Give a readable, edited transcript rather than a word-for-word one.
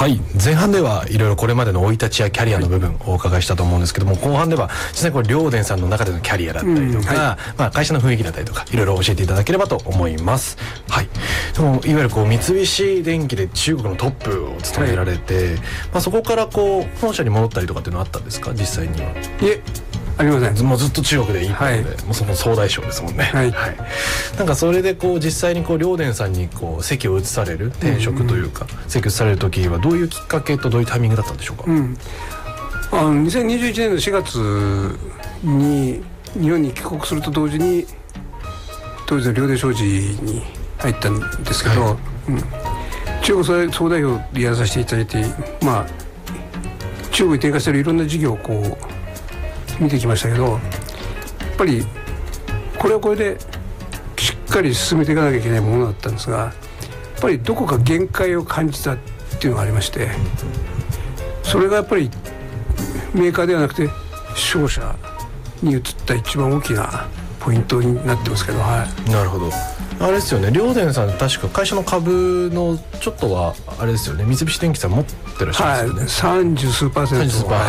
はい、前半ではいろいろこれまでの生い立ちやキャリアの部分をお伺いしたと思うんですけども、後半では実際これ両電さんの中でのキャリアだったりとか、会社の雰囲気だったりとかいろいろ教えていただければと思います。はい、そのいわゆる三菱電機で中国のトップを務められて、そこから本社に戻ったりとかっていうのはあったんですか、実際には。 いえ、ありません。 もうずっと中国でいいので、もうその総大将ですもんね。なんかそれで実際に両電さんに席を移される、転職というか、席を移される時はどういうきっかけとどういうタイミングだったんでしょうか。 2021年の4月に日本に帰国すると同時に当時の両電商事に入ったんですけど、中国総代表でやらさせていただいて、中国に展開しているいろんな事業を見てきましたけど、やっぱりこれはこれでしっかり進めていかなきゃいけないものだったんですが、やっぱりどこか限界を感じたっていうのがありまして、それがやっぱりメーカーではなくて商社に移った一番大きなポイントになってますけど。なるほど。あれですよね、両電さん確か会社の株のちょっとはあれですよね、三菱電機さん持ってらっしゃるんですよね。 30数%。